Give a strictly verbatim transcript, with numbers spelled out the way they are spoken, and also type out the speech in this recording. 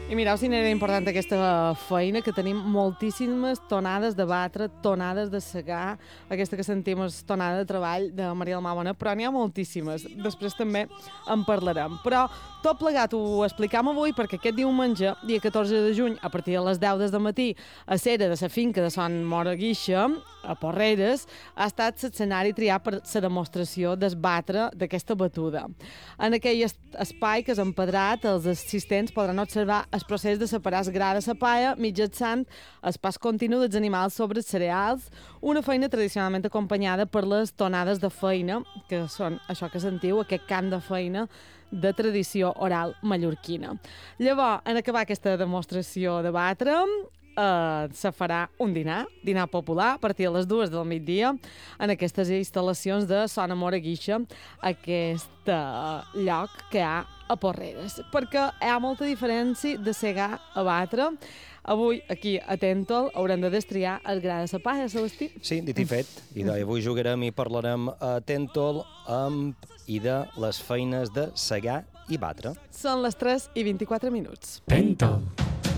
I mireu si n'era important aquesta feina, que tenim moltíssimes tonades de batre, tonades de segar, aquesta que sentim és tonada de treball de Maria del Mar Bonet, però n'hi ha moltíssimes. Després també en parlarem. Però tot plegat ho explicam avui perquè aquest diumenge, dia catorze de juny, a partir de les deu del matí, a Cera de la finca de Sant Mora Guixa, a Porreres, ha estat l'escenari triat per la demostració d'esbatre d'aquesta batuda. En aquell espai que és empedrat, els assistents podran observar el procés de separar el gra de la palla mitjançant el pas continu dels animals sobre els cereals, una feina tradicionalment acompanyada per les tonades de feina, que són això que sentiu, aquest cant de feina de tradició oral mallorquina. Llavors, en acabar aquesta demostració de batre, Uh, se farà un dinar, dinar popular, a partir de les dues del migdia, en aquestes instal·lacions de Son Amor a Guixa, aquest uh, lloc que hi ha a Porreres, perquè hi ha molta diferència de segar a batre. Avui, aquí, a Tèntol, haurem de destriar el gra de la palla, Celestí. Sí, dit i fet. I avui jugarem i parlarem a Tèntol amb i de les feines de segar i batre. Són les tres i vint-i-quatre minuts. Tèntol.